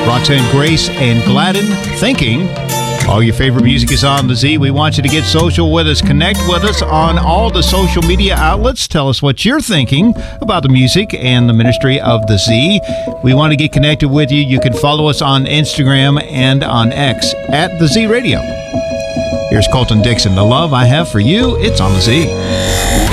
Roxanne Grace and Gladden, Thinking. All your favorite music is on the Z. We want you to get social with us. Connect with us on all the social media outlets. Tell us what you're thinking about the music and the ministry of the Z. We want to get connected with you. You can follow us on Instagram and on X at the Z Radio. Here's Colton Dixon. The love I have for you, it's on the Z.